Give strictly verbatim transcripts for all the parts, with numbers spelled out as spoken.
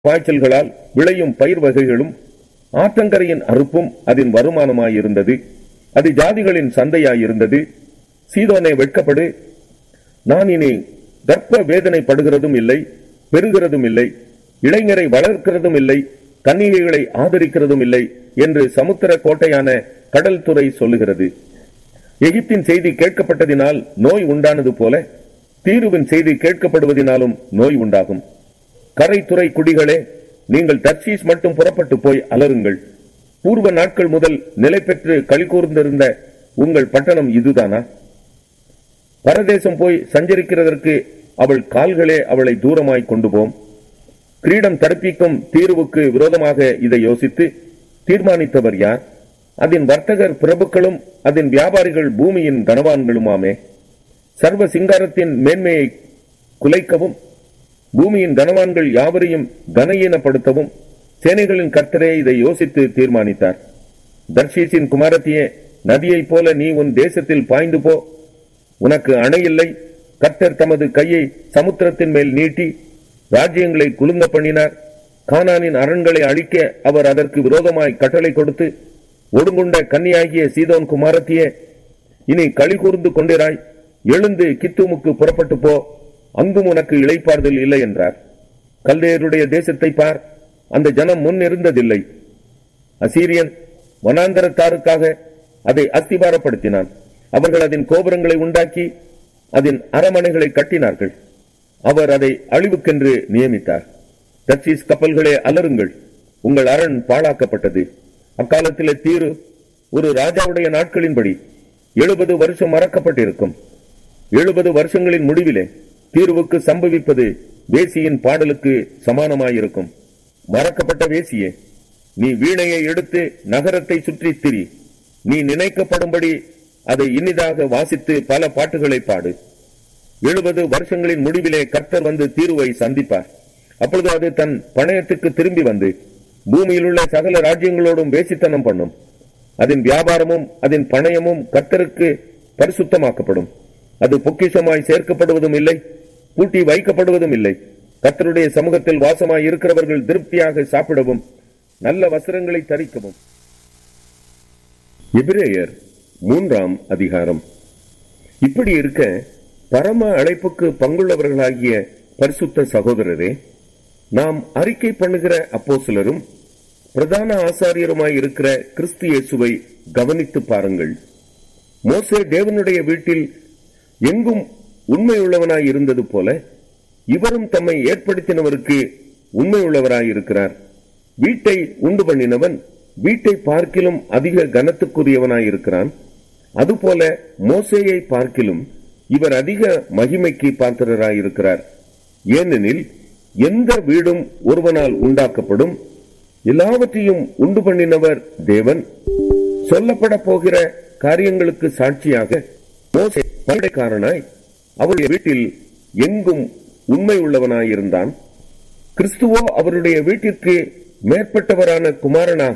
பாய்ச்சல்களால் விளையும் பயிர் வகைகளும் ஆற்றங்கரையின் அறுப்பும் அதன் வருமானமாயிருந்தது. அது ஜாதிகளின் சந்தையாயிருந்தது. சீதோனே வெட்கப்படு, நான் இனி கர்ப்ப வேதனைப்படுகிறதும் இல்லை, பெறுகிறதும் இல்லை, இளைஞரை வளர்க்கிறதும் இல்லை, கன்னிகைகளை ஆதரிக்கிறதும் இல்லை என்று சமுத்திர கோட்டையான கடல் துறை சொல்லுகிறது. எகிப்தின் செய்தி கேட்கப்பட்டதினால் நோய் உண்டானது போல தீருவின் செய்தி கேட்கப்படுவதினாலும் நோய் உண்டாகும். கரைத்துறை குடிகளே, நீங்கள் தர்சீஸ் மட்டும் புறப்பட்டு போய் அலருங்கள். பூர்வ நாட்கள் முதல் நிலை பெற்று களி கூர்ந்திருந்த உங்கள் பட்டணம் இதுதானா? பரதேசம் போய் சஞ்சரிக்கிறதற்கு அவள் கால்களே அவளை தூரமாய் கொண்டு போம். கிரீடம் தடுப்பிக்கும் தீர்வுக்கு விரோதமாக இதை யோசித்து தீர்மானித்தவர் யார்? அதன் வர்த்தகர் பிரபுக்களும் அதன் வியாபாரிகள் பூமியின் கனவான்களுமாமே. சர்வ சிங்காரத்தின் மேன்மையை குலைக்கவும் பூமியின் கனவான்கள் யாவரையும் கனஈனப்படுத்தவும் சேனைகளின் கர்த்தரே இதை யோசித்து தீர்மானித்தார். தர்ஷீசின் குமாரத்தியே, நதியைப் போல நீ உன் தேசத்தில் பாய்ந்து போ. உனக்கு அணையில்லை. கர்த்தர் தமது கையை சமுத்திரத்தின் மேல் நீட்டி ராஜ்யங்களை குலுங்க பண்ணினார். கானானின் அரண்களை அழிக்க அவர் அதற்கு விரோதமாய் கட்டளை கொடுத்து, ஒடுங்குண்ட கன்னியாகிய சீதோன் குமாரத்தியே, இனி களி கூர்ந்து கொண்டிராய். எழுந்து கித்துமுக்கு புறப்பட்டு போ, அங்கும் உனக்கு இளைப்பாறுதல் இல்லை என்றார். கல்தேயருடைய தேசத்தை பார், அந்த ஜனம் முன் இருந்ததில்லை. அசீரியன் வனாந்தரத்தாருக்காக அதை அஸ்திபாரப்படுத்தினான். அவர்கள் அதன் கோபுரங்களை உண்டாக்கி அதன் அரமனைகளை கட்டினார்கள். அவர் அதை அழிவுக்கென்று நியமித்தார். தர்சீஸ் கப்பல்களே அலருங்கள், உங்கள் அரண் பாழாக்கப்பட்டது. அக்காலத்திலே தீரு ஒரு ராஜாவுடைய நாட்களின்படி எழுபது வருஷம் மறக்கப்பட்டிருக்கும். எழுபது வருஷங்களின் முடிவிலே தீர்வுக்கு சம்பவிப்பது வேசியின் பாடலுக்கு சமானமாயிருக்கும். மறக்கப்பட்ட வேசியே, நீ வீணையை எடுத்து நகரத்தை சுற்றி திரி. நீ நினைக்கப்படும்படி அதை இனிதாக வாசித்து பல பாட்டுகளை பாடு. எழுபது வருஷங்களின் முடிவிலே கர்த்தர் வந்து தீர்வை சந்திப்பார். அப்பொழுது அது தன் பணயத்துக்கு திரும்பி வந்து பூமியில் உள்ள சகல ராஜ்யங்களோடும் வேசித்தனம் பண்ணும். அதன் வியாபாரமும் அதன் பணயமும் கர்த்தருக்கு பரிசுத்தமாக்கப்படும். அது பொக்கிஷமாய் சேர்க்கப்படுவதும் இல்லை, பூட்டி வைக்கப்படுவதும் இல்லை. கர்த்தருடைய சமூகத்தில் வாசமாய் இருக்கிறவர்கள் திருப்தியாக சாப்பிடவும் நல்ல வஸ்திரங்களை தரிக்கவும். எபிரேயர் மூன்றாம் அதிகாரம். இப்படி இருக்க பரம அழைப்புக்கு பங்குள்ளவர்களாகிய பரிசுத்த சகோதரரே, நாம் அறிக்கை பண்ணுகிற அப்போஸ்தலரும் பிரதான ஆசாரியருமாய் இருக்கிற கிறிஸ்து இயேசுவை கவனித்து பாருங்கள். மோசே தேவனுடைய வீட்டில் எங்கும் உண்மையுள்ளவனாய் இருந்தது போல இவரும் தம்மை ஏற்படுத்தினவருக்கு உண்மையுள்ளவராய் இருக்கிறார். வீட்டை உண்டு பண்ணினவன் வீட்டை பார்க்கிலும் அதிக கனத்துக்குரியவனாய் இருக்கிறான். அதுபோல மோசேயை பார்க்கிலும் இவர் அதிக மகிமைக்கு பாத்திரராய் இருக்கிறார். ஏனெனில் எந்த வீடும் ஒருவனால் உண்டாக்கப்படும். எல்லாவற்றையும் உண்டு பண்ணினவர் தேவன். சொல்லப்பட போகிற காரியங்களுக்கு சாட்சியாக மோசே படைக்காரனாய் அவருடைய வீட்டில் எங்கும் உண்மை உள்ளவனாயிருந்தான். கிறிஸ்துவோ அவருடைய வீட்டிற்கு மேற்பட்டவரான குமாரனாக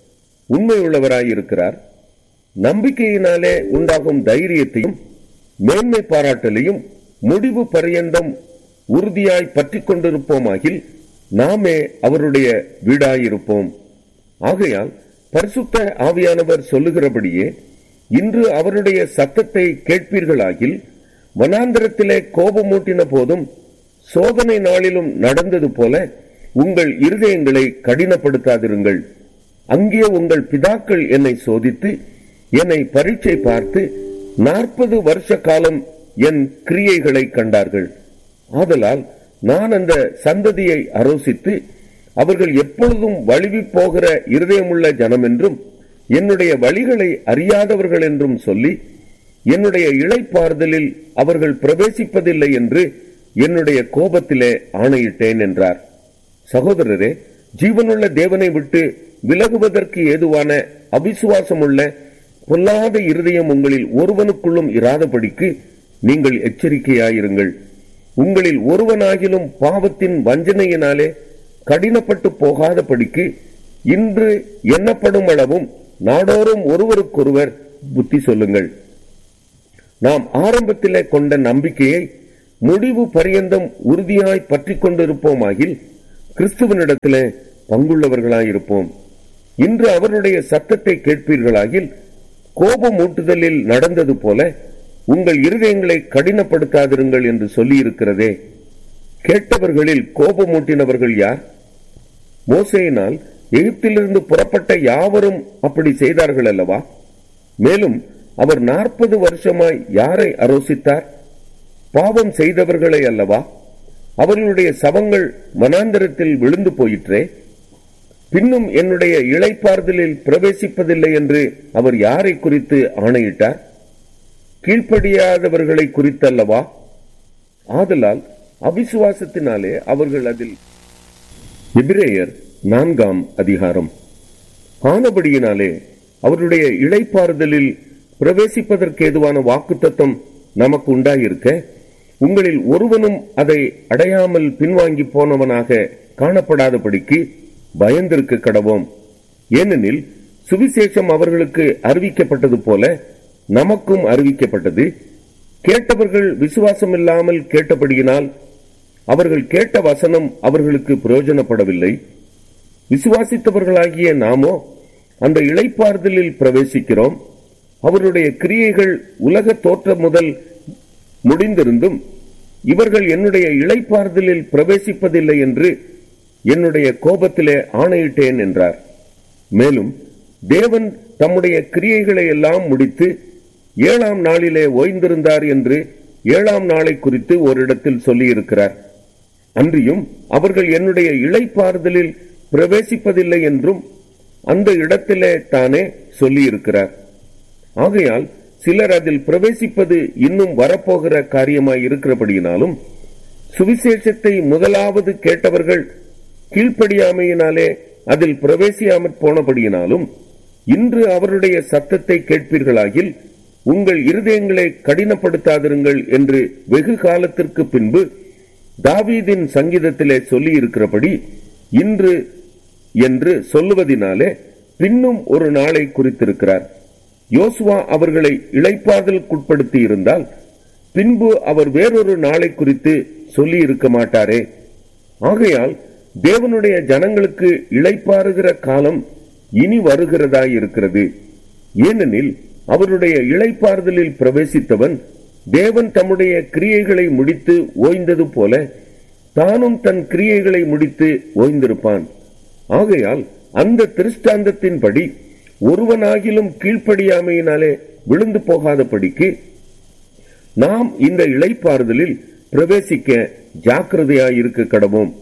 உண்மை உள்ளவராயிருக்கிறார். நம்பிக்கையினாலே உண்டாகும் தைரியத்தையும் மேன்மை பாராட்டலையும் முடிவு பரியந்தம் உறுதியாய் பற்றி கொண்டிருப்போமாகில் நாமே அவருடைய வீடாயிருப்போம். ஆகையால் பரிசுத்த ஆவியானவர் சொல்லுகிறபடியே இன்று அவருடைய சத்தத்தை கேட்பீர்களாகில் வனாந்தரத்திலே கோபமூட்டின போதும் சோதனை நாளிலும் நடந்தது போல உங்கள் இருதயங்களை கடினப்படுத்தாதிருங்கள். அங்கே உங்கள் பிதாக்கள் என்னை சோதித்து என்னை பரீட்சை பார்த்து நாற்பது வருஷ காலம் என் கிரியைகளை கண்டார்கள். ஆதலால் நான் அந்த சந்ததியை அரோசித்து அவர்கள் எப்பொழுதும் வழுவி போகிற இருதயமுள்ள ஜனம் என்றும் என்னுடைய வழிகளை அறியாதவர்கள் என்றும் சொல்லி என்னுடைய இளைப்பாறுதலில் அவர்கள் பிரவேசிப்பதில்லை என்று என்னுடைய கோபத்திலே ஆணையிட்டேன் என்றார். சகோதரரே, ஜீவனுள்ள தேவனை விட்டு விலகுவதற்கு ஏதுவான அவிசுவாசமுள்ள பொல்லாத இருதயம் உங்களில் ஒருவனுக்குள்ளும் இராதபடிக்கு நீங்கள் எச்சரிக்கையாயிருங்கள். உங்களில் ஒருவனாகிலும் பாவத்தின் வஞ்சனையினாலே கடினப்பட்டு போகாதபடிக்கு இன்று எண்ணப்படும் அளவும் நாடோறும் ஒருவருக்கொருவர் புத்தி சொல்லுங்கள். நாம் ஆரம்பத்திலே கொண்ட நம்பிக்கையை முடிவு பரியந்தம் உறுதியாய் பற்றி கொண்டிருப்போமாகில் கிறிஸ்துவனிடத்திலே பங்குள்ளவர்களாயிருப்போம். இன்று அவருடைய சத்தத்தை கேட்பீர்களாகில் கோபமூட்டுதலில் நடந்தது போல உங்கள் இருதயங்களை கடினப்படுத்தாதிருங்கள் என்று சொல்லியிருக்கிறதே. கேட்டவர்களில் கோபமூட்டினவர்கள் யார்? மோசேயினால் எகிப்திலிருந்து புறப்பட்ட யாவரும் அப்படி செய்தார்கள் அல்லவா? மேலும் அவர் நாற்பது வருஷமாய் யாரை அரோசித்தார்? பாவம் செய்தவர்களை அல்லவா? அவர்களுடைய சவங்கள் வனாந்தரத்தில் விழுந்து போயிற்றே. பின்னும் என்னுடைய இளைப்பாறுதலில் பிரவேசிப்பதில்லை என்று அவர் யாரை குறித்து ஆணையிட்டார்? கீழ்ப்படியாதவர்களை குறித்தல்லவா? ஆதலால் அவிசுவாசத்தினாலே அவர்கள் அதில். எபிரேயர் நான்காம் அதிகாரம். ஆனபடியினாலே அவருடைய இளைப்பாறுதலில் பிரவேசிப்பதற்கு ஏதுவான வாக்குத்தத்தம் நமக்கு உண்டாயிருக்க, உங்களில் ஒருவனும் அதை அடையாமல் பின்வாங்கி போனவனாக காணப்படாதபடிக்கு பயந்திருக்க கடவோம். ஏனெனில் சுவிசேஷம் அவர்களுக்கு அறிவிக்கப்பட்டது போல நமக்கும் அறிவிக்கப்பட்டது. கேட்டவர்கள் விசுவாசம் இல்லாமல் கேட்டபடியினால் அவர்கள் கேட்ட வசனம் அவர்களுக்கு பிரயோஜனப்படவில்லை. விசுவாசித்தவர்களாகிய நாமோ அந்த இளைப்பாறுதலில் பிரவேசிக்கிறோம். அவருடைய கிரியைகள் உலக தோற்றம் முதல் முடிந்திருந்தும் இவர்கள் என்னுடைய இளைப்பாறுதலில் பிரவேசிப்பதில்லை என்று என்னுடைய கோபத்திலே ஆணையிட்டேன் என்றார். மேலும் தேவன் தம்முடைய கிரியைகளை எல்லாம் முடித்து ஏழாம் நாளிலே ஓய்ந்திருந்தார் என்று ஏழாம் நாளை குறித்து ஓரிடத்தில் சொல்லியிருக்கிறார். அன்றியும் அவர்கள் என்னுடைய இளைப்பாறுதலில் பிரவேசிப்பதில்லை என்றும் அந்த இடத்திலே தானே சொல்லியிருக்கிறார். ஆகையால் சிலர் அதில் பிரவேசிப்பது இன்னும் வரப்போகிற காரியமாய் இருக்கிறபடியினாலும், சுவிசேஷத்தை முதலாவது கேட்டவர்கள் கீழ்ப்படியாமையினாலே அதில் பிரவேசியாமற் போனபடியினாலும், இன்று அவருடைய சத்தத்தை கேட்பீர்களாகில் உங்கள் இருதயங்களை கடினப்படுத்தாதிருங்கள் என்று வெகு காலத்திற்கு பின்பு தாவீதின் சங்கீதத்திலே சொல்லி இருக்கிறபடி இன்று என்று சொல்லுவதினாலே பின்னும் ஒரு நாளை குறித்திருக்கிறார். யோசுவா அவர்களை இளைப்பாறுதலுக்குட்படுத்தி இருந்தால் பின்பு அவர் வேறொரு நாளை குறித்து சொல்லி இருக்க மாட்டாரே. ஆகையால் தேவனுடைய ஜனங்களுக்கு இளைப்பாறுகிற காலம் இனி வருகிறதாயிருக்கிறது. ஏனெனில் அவருடைய இளைப்பாறுதலில் பிரவேசித்தவன் தேவன் தம்முடைய கிரியைகளை முடித்து ஓய்ந்தது போல தானும் தன் கிரியைகளை முடித்து ஓய்ந்திருப்பான். ஆகையால் அந்த திருஷ்டாந்தத்தின்படி ஒருவனாகிலும் கீழ்ப்படியாமையினாலே விழுந்து போகாதபடிக்கு நாம் இந்த இளைப்பாறுதலில் பிரவேசிக்க ஜாக்கிரதையாயிருக்க கடவோம்.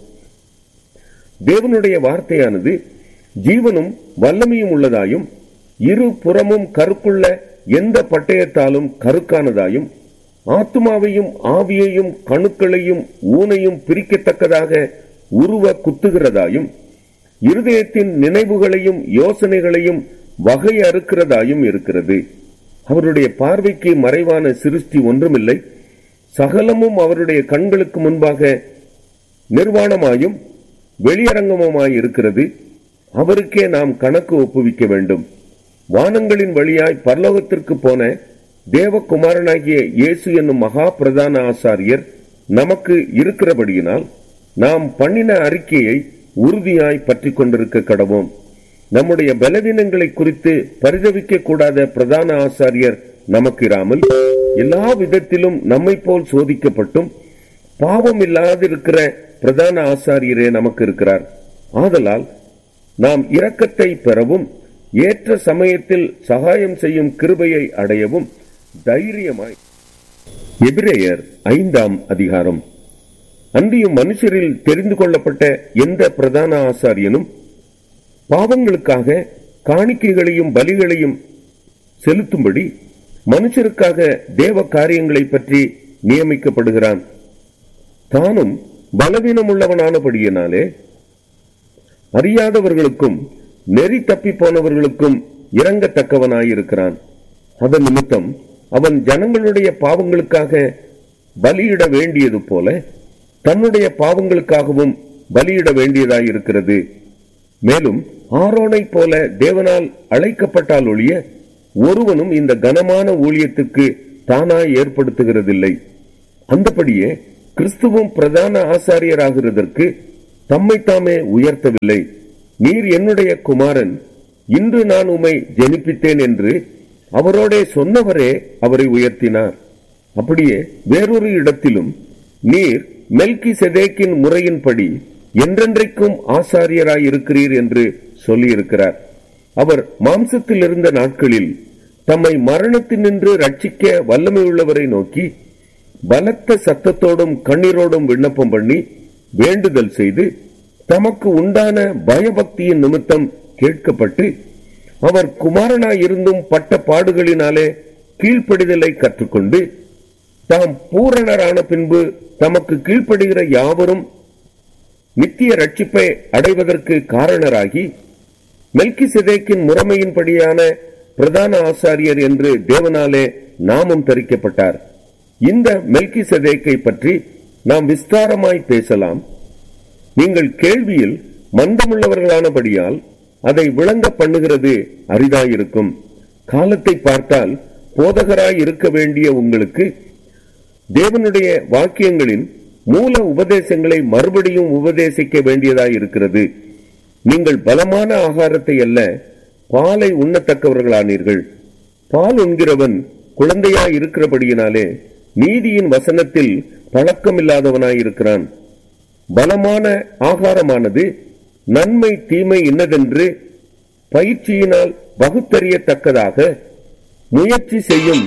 தேவனுடைய வார்த்தையானது ஜீவனும் வல்லமையும் உள்ளதாயும் இரு புறமும் கருக்குள்ள எந்த பட்டயத்தாலும் கருக்கானதாயும் ஆத்துமாவையும் ஆவியையும் கணுக்களையும் ஊனையும் பிரிக்கத்தக்கதாக உருவ குத்துகிறதாயும் இருதயத்தின் நினைவுகளையும் யோசனைகளையும் வகை அறுக்கிறதாயும் இருக்கிறது. அவருடைய பார்வைக்கு மறைவான சிருஷ்டி ஒன்றுமில்லை. சகலமும் அவருடைய கண்களுக்கு முன்பாக நிர்வாணமாயும் வெளியரங்கமுமாய் இருக்கிறது. அவருக்கே நாம் கணக்கு ஒப்புவிக்க வேண்டும். வானங்களின் வழியாய் பரலோகத்திற்கு போன தேவகுமாரனாகிய இயேசு என்னும் மகா பிரதான ஆசாரியர் நமக்கு இருக்கிறபடியினால் நாம் பண்ணின அறிக்கையை உறுதியாய் பற்றி கொண்டிருக்க கடவோம். நம்முடைய பலவீனங்களை குறித்து பரிதவிக்க கூடாத பிரதான ஆசாரியர் நமக்கு இராமல் எல்லா விதத்திலும் நம்மை போல் சோதிக்கப்பட்டும் பாவம் இல்லாதிருக்கிற பிரதான ஆசாரியரே நமக்கு இருக்கிறார். ஆதலால் நாம் இரக்கத்தை பெறவும் ஏற்ற சமயத்தில் சகாயம் செய்யும் கிருபையை அடையவும் தைரியமாய். எபிரேயர் ஐந்தாம் அதிகாரம். அன்றியும் மனுஷரில் தெரிந்து கொள்ளப்பட்ட எந்த பிரதான ஆசாரியனும் பாவங்களுக்காக காணிக்கைகளையும் பலிகளையும் செலுத்தும்படி மனுஷருக்காக தேவ காரியங்களை பற்றி நியமிக்கப்படுகிறான். தானும் பலவீனமுள்ளவனானபடியினாலே அறியாதவர்களுக்கும் நெறி தப்பி போனவர்களுக்கும் இறங்கத்தக்கவனாயிருக்கிறான். அதன் நிமித்தம் அவன் ஜனங்களுடைய பாவங்களுக்காக பலியிட வேண்டியது போல தன்னுடைய பாவங்களுக்காகவும் பலியிட வேண்டியதாயிருக்கிறது. மேலும் ஆரோனை போல தேவனால் அழைக்கப்பட்டால் ஒழிய ஒருவனும் இந்த கனமான ஊழியத்துக்கு தானாய் ஏற்படுத்துகிறதில்லை. அந்தபடியே கிறிஸ்துவும் பிரதான ஆசாரியராகிறதற்கு தம்மை தாமே உயர்த்தவில்லை. நீர் என்னுடைய குமாரன், இன்று நான் உம்மை ஜெனிப்பித்தேன் என்று அவரோடே சொன்னவரே அவரை உயர்த்தினார். அப்படியே வேறொரு இடத்திலும் நீர் மெல்கிசேதேக்கின் முறையின்படி என்றென்றைக்கும் ஆசாரியராய் இருக்கிறீர் என்று சொல்லியிருக்கிறார். அவர் மாம்சத்தில் இருந்த நாட்களில் தம்மை மரணத்தினின்று ரட்சிக்க வல்லமையுள்ளவரை நோக்கி பலத்த சத்தத்தோடும் கண்ணீரோடும் விண்ணப்பம் பண்ணி வேண்டுதல் செய்து தமக்கு உண்டான பயபக்தியின் நிமித்தம் கேட்கப்பட்டு அவர் குமாரனாயிருந்தும் பட்ட பாடுகளினாலே கீழ்ப்படிதலை கற்றுக்கொண்டு தாம் பூரணரான பின்பு தமக்கு கீழ்ப்படுகிற யாவரும் நித்திய ரட்சிப்பை அடைவதற்கு காரணராகி மெல்கிசேதேக்கின் முறைமையின்படியான பிரதான ஆசாரியர் என்று தேவனாலே நாமும் தரிக்கப்பட்டார். இந்த மெல்கிசேதேக்கை பற்றி நாம் விஸ்தாரமாய் பேசலாம். நீங்கள் கேள்வியில் மந்தமுள்ளவர்களானபடியால் அதை விளங்க பண்ணுகிறது அரிதாயிருக்கும். காலத்தை பார்த்தால் போதகராய் இருக்க வேண்டிய உங்களுக்கு தேவனுடைய வாக்கியங்களின் மூல உபதேசங்களை மறுபடியும் உபதேசிக்க வேண்டியதாய் இருக்கிறது. நீங்கள் பலமான ஆகாரத்தை அல்ல, பாலை உண்ணத்தக்கவர்களானீர்கள். பால் உண்கிறவன் குழந்தையாய் இருக்கிறபடியினாலே நீதியின் வசனத்தில் பழக்கமில்லாதவனாயிருக்கிறான். பலமான ஆகாரமானது நன்மை தீமை இன்னதென்று பயிற்சியினால் பகுத்தறியத்தக்கதாக முயற்சி செய்யும்